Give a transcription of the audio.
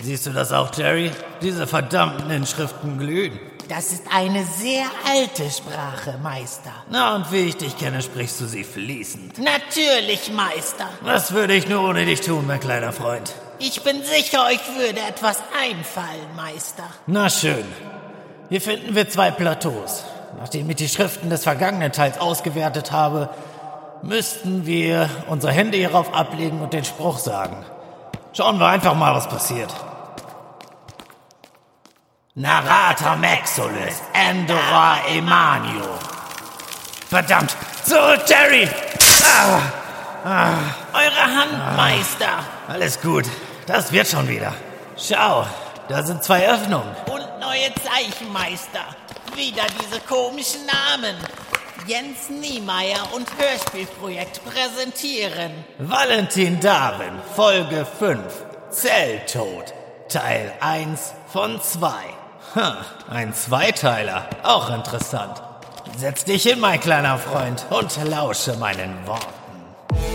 Siehst du das auch, Jerry? Diese verdammten Inschriften glühen. Das ist eine sehr alte Sprache, Meister. Na, und wie ich dich kenne, sprichst du sie fließend. Natürlich, Meister. Was würde ich nur ohne dich tun, mein kleiner Freund? Ich bin sicher, euch würde etwas einfallen, Meister. Na schön. Hier finden wir 2 Plateaus. Nachdem ich die Schriften des vergangenen Teils ausgewertet habe, müssten wir unsere Hände hierauf ablegen und den Spruch sagen. Schauen wir einfach mal, was passiert. Narrata Maxolus, Endora Emanio. Verdammt! Zurück, Jerry! Eure Hand, Meister. Alles gut, das wird schon wieder. Schau, da sind 2 Öffnungen. Und neue Zeichen, Meister. Wieder diese komischen Namen. Jens Niemeyer und Hörspielprojekt präsentieren. Valentin Darwin, Folge 5, Zelltod, Teil 1 von 2. Ein Zweiteiler, auch interessant. Setz dich hin, mein kleiner Freund, und lausche meinen Worten.